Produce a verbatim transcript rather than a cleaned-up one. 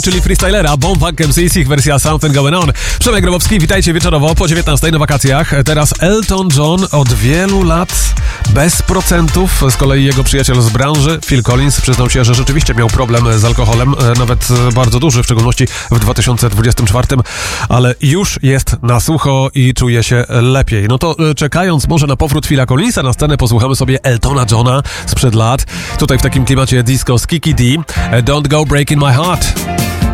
czyli freestylera, Bomb Funk M C, ich wersja Something Going On. Przemek Grabowski, witajcie wieczorowo po dziewiętnastej na wakacjach. Teraz Elton John od wielu lat bez procentów. Z kolei jego przyjaciel z branży, Phil Collins, przyznał się, że rzeczywiście miał problem z alkoholem, nawet bardzo duży, w szczególności w dwa tysiące dwudziestym czwartym, ale już jest na sucho i czuje się lepiej. No to czekając może na powrót Phila Collinsa na scenę, posłuchamy sobie Eltona Johna sprzed lat. Tutaj w takim klimacie disco z Kiki D. Don't Go Breaking My Heart.